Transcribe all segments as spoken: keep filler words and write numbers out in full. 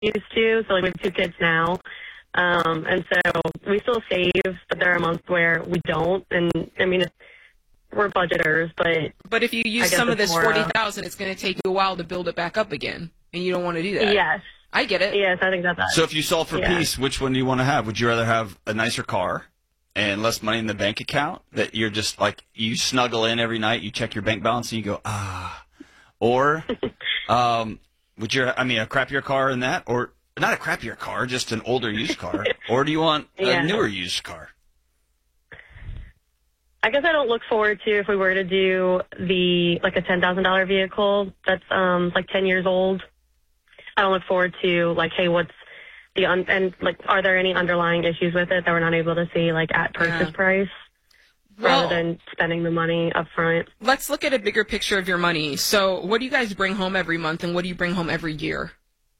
used to. So like we have two kids now. Um, and so we still save, but there are months where we don't. And I mean, it's, we're budgeters, but but if you use some of this forty thousand, it's going to take you a while to build it back up again, and you don't want to do that. Yes, I get it. Yes, I think that's that. So if you sold for yeah. peace, which one do you want to have? Would you rather have a nicer car and less money in the bank account that you're just like you snuggle in every night, you check your bank balance, and you go ah, or um, would you? I mean, a crappier car in that, or not a crappier car, just an older used car, or do you want a yeah. newer used car? I guess I don't look forward to if we were to do the like a ten thousand dollar vehicle that's um like ten years old. I don't look forward to like, hey, what's the un- and like, are there any underlying issues with it that we're not able to see like at purchase yeah. price, well, rather than spending the money up front? Let's look at a bigger picture of your money. So, what do you guys bring home every month, and what do you bring home every year?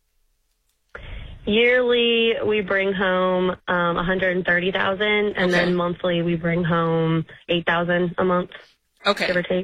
Yearly, we bring home um, one hundred thirty thousand dollars, and okay. then monthly we bring home eight thousand dollars a month, okay. give or take.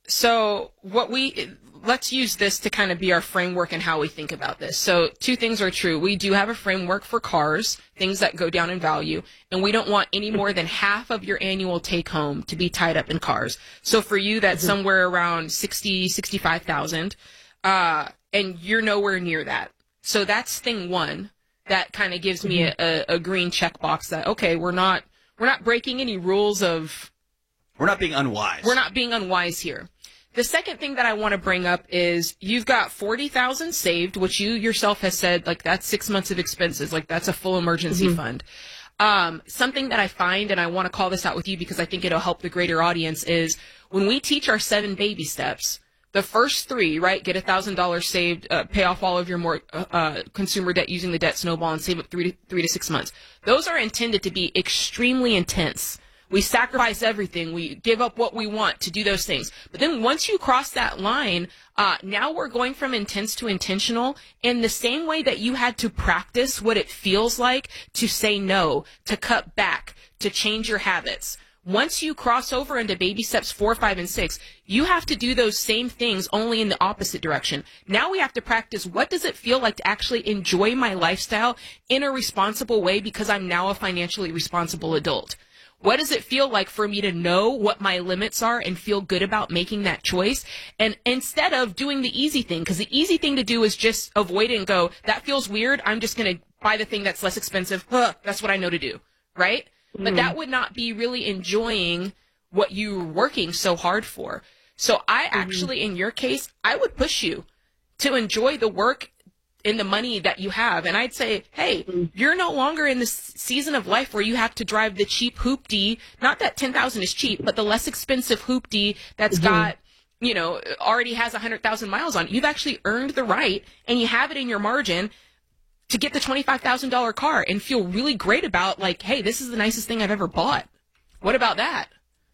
So what we let's use this to kind of be our framework and how we think about this. So two things are true. We do have a framework for cars, things that go down in value, and we don't want any more than half of your annual take home to be tied up in cars. So for you, that's mm-hmm. somewhere around sixty, sixty-five thousand, uh, and you're nowhere near that. So that's thing one. That kind of gives me a, a green checkbox that, okay, we're not we're not breaking any rules of... We're not being unwise. We're not being unwise here. The second thing that I want to bring up is you've got forty thousand dollars saved, which you yourself has said, like, that's six months of expenses. Like, that's a full emergency mm-hmm. fund. Um, something that I find, and I want to call this out with you because I think it'll help the greater audience, is when we teach our seven baby steps, the first three, right, get one thousand dollars saved, uh, pay off all of your more uh, consumer debt using the debt snowball, and save up three to, three to six months. Those are intended to be extremely intense. We sacrifice everything. We give up what we want to do those things. But then once you cross that line, uh, now we're going from intense to intentional in the same way that you had to practice what it feels like to say no, to cut back, to change your habits. Once you cross over into baby steps four, five, and six, you have to do those same things only in the opposite direction. Now we have to practice what does it feel like to actually enjoy my lifestyle in a responsible way because I'm now a financially responsible adult. What does it feel like for me to know what my limits are and feel good about making that choice? And instead of doing the easy thing, because the easy thing to do is just avoid it and go, that feels weird, I'm just going to buy the thing that's less expensive. Huh, that's what I know to do, right? But that would not be really enjoying what you're working so hard for. So I actually, in your case, I would push you to enjoy the work and the money that you have. And I'd say, hey, you're no longer in this season of life where you have to drive the cheap hoopty. Not that ten thousand is cheap, but the less expensive hoopty that's mm-hmm. got, you know, already has one hundred thousand miles on it. You've actually earned the right, and you have it in your margin to get the twenty-five thousand dollars car and feel really great about, like, hey, this is the nicest thing I've ever bought. What about that?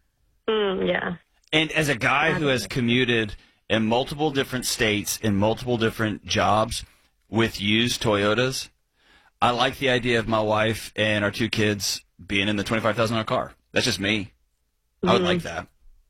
Mm, yeah. And as a guy who has commuted in multiple different states, in multiple different jobs with used Toyotas, I like the idea of my wife and our two kids being in the twenty-five thousand dollars car. That's just me. Mm-hmm. I would like that.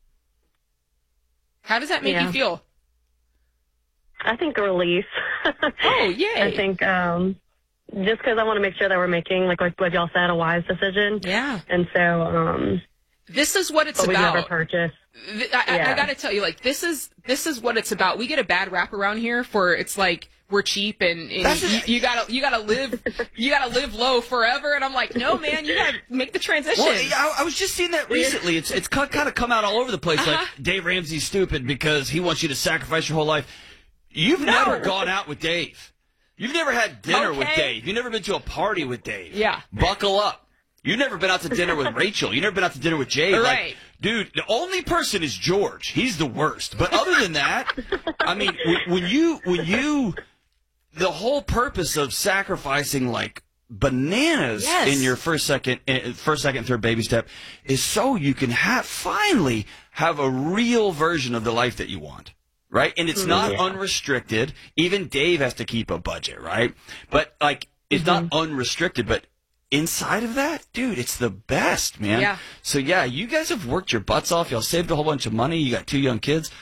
How does that make yeah. you feel? I think a relief. Oh, yay. I think um, just because I want to make sure that we're making, like what y'all said, a wise decision. Yeah. And so... Um, this is what it's but about. We never purchased. I, yeah. I, I got to tell you, like, this is this is what it's about. We get a bad rap around here for it's like we're cheap and, and you, you gotta you gotta live you gotta live low forever. And I'm like, no, man, you gotta make the transition. Well, I, I was just seeing that recently. It's it's kind of come out all over the place. Uh-huh. Like Dave Ramsey's stupid because he wants you to sacrifice your whole life. You've no. never gone out with Dave. You've never had dinner okay. with Dave. You've never been to a party with Dave. Yeah. Buckle up. You've never been out to dinner with Rachel. You've never been out to dinner with Jay. Right. Like, dude, the only person is George. He's the worst. But other than that, I mean, when you, when you, the whole purpose of sacrificing like bananas yes. in your first, second, first, second, third baby step is so you can have finally have a real version of the life that you want. Right? And it's not yeah. unrestricted. Even Dave has to keep a budget, right? But like, it's mm-hmm. not unrestricted, but inside of that, dude, it's the best, man. Yeah. So, yeah, you guys have worked your butts off. Y'all saved a whole bunch of money. You got two young kids.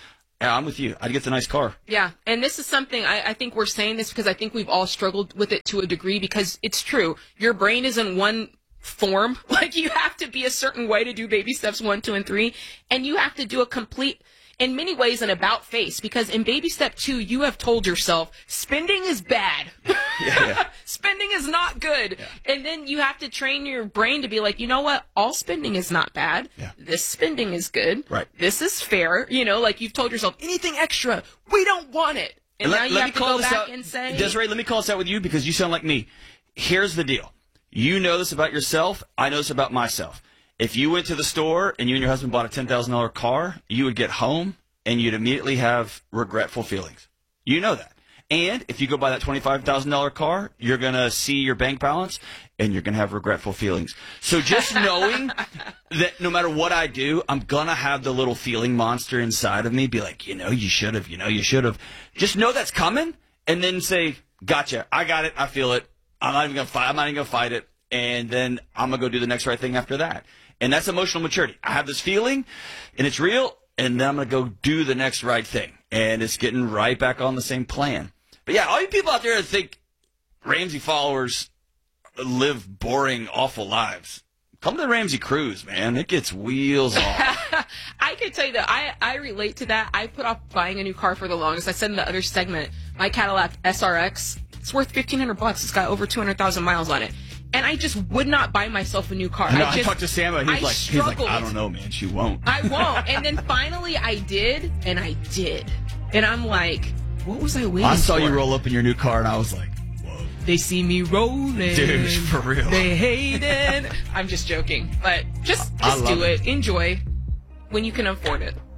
Yeah, I'm with you. I'd get the nice car. Yeah, and this is something, I, I think we're saying this because I think we've all struggled with it to a degree, because it's true. Your brain is in one form. Like, you have to be a certain way to do baby steps one, two, and three, and you have to do a complete, in many ways, an about face, because in baby step two, you have told yourself, spending is bad. Yeah, yeah. Spending is not good. Yeah. And then you have to train your brain to be like, you know what? All spending is not bad. Yeah. This spending is good. Right. This is fair. You know, like you've told yourself, anything extra, we don't want it. And, And now let, you let have me to call go this back out. and say, Desiree, let me call this out with you because you sound like me. Here's the deal. You know this about yourself. I know this about myself. If you went to the store and you and your husband bought a ten thousand dollars car, you would get home and you'd immediately have regretful feelings. You know that. And if you go buy that twenty-five thousand dollars car, you're going to see your bank balance and you're going to have regretful feelings. So just knowing that no matter what I do, I'm going to have the little feeling monster inside of me be like, you know, you should have, you know, you should have. Just know that's coming and then say, gotcha, I got it, I feel it. I'm not even going to fight. I'm not even going to fight it. And then I'm going to go do the next right thing after that. And that's emotional maturity. I have this feeling and it's real. And then I'm going to go do the next right thing. And it's getting right back on the same plan. But yeah, all you people out there that think Ramsey followers live boring, awful lives, come to the Ramsey cruise, man. It gets wheels off. I can tell you that I, I relate to that. I put off buying a new car for the longest. I said in the other segment, my Cadillac S R X, it's worth fifteen hundred bucks. It's got over two hundred thousand miles on it. And I just would not buy myself a new car. No, I, I just, talked to Sam, and he's I like, he's like, struggled. I don't know, man. She won't. I won't. And then finally I did, and I did. And I'm like, what was I waiting for? I saw you roll up in your new car, and I was like, whoa. They see me rolling. Dude, for real. They hate it. I'm just joking. But just, I just love do it. Enjoy when you can afford it.